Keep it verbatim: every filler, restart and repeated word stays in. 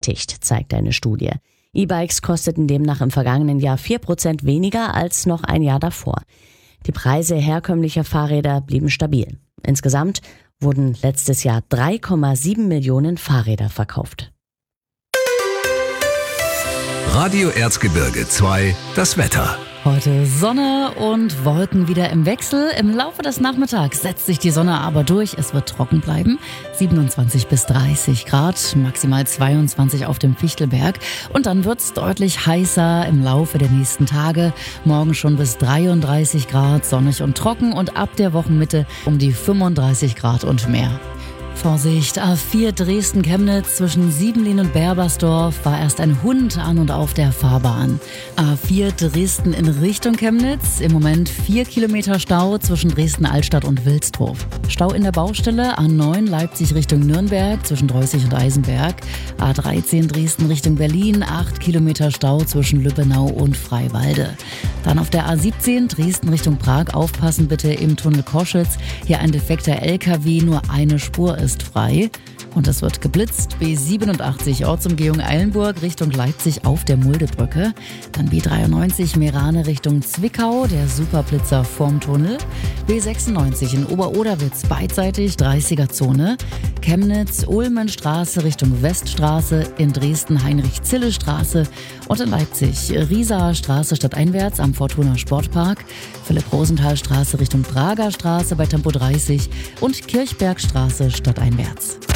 gerechtfertigt, zeigt eine Studie. E-Bikes kosteten demnach im vergangenen Jahr vier Prozent weniger als noch ein Jahr davor. Die Preise herkömmlicher Fahrräder blieben stabil. Insgesamt wurden letztes Jahr drei Komma sieben Millionen Fahrräder verkauft. Radio Erzgebirge zwei, das Wetter. Heute Sonne und Wolken wieder im Wechsel. Im Laufe des Nachmittags setzt sich die Sonne aber durch. Es wird trocken bleiben. siebenundzwanzig bis dreißig Grad, maximal zweiundzwanzig auf dem Fichtelberg. Und dann wird es deutlich heißer im Laufe der nächsten Tage. Morgen schon bis dreiunddreißig Grad, sonnig und trocken. Und ab der Wochenmitte um die fünfunddreißig Grad und mehr. Vorsicht, A vier Dresden-Chemnitz zwischen Siebenlin und Berbersdorf war erst ein Hund an und auf der Fahrbahn. A vier Dresden in Richtung Chemnitz, im Moment vier Kilometer Stau zwischen Dresden-Altstadt und Wilsdruff. Stau in der Baustelle, A neun Leipzig Richtung Nürnberg zwischen Dreußig und Eisenberg. A dreizehn Dresden Richtung Berlin, acht Kilometer Stau zwischen Lübbenau und Freiwalde. Dann auf der A siebzehn Dresden Richtung Prag, aufpassen bitte im Tunnel Koschitz. Hier ein defekter L K W, nur eine Spur ist ist frei und es wird geblitzt. B siebenundachtzig Ortsumgehung Eilenburg Richtung Leipzig auf der Muldebrücke. Dann B dreiundneunzig Meerane Richtung Zwickau, der Superblitzer vorm Tunnel. B sechsundneunzig in Oberoderwitz beidseitig dreißiger Zone. Chemnitz Ulmenstraße Richtung Weststraße, in Dresden Heinrich-Zille-Straße und in Leipzig Riesaer Straße stadteinwärts am Fortuna Sportpark, Philipp-Rosenthal-Straße Richtung Prager Straße bei Tempo dreißig und Kirchbergstraße stadteinwärts.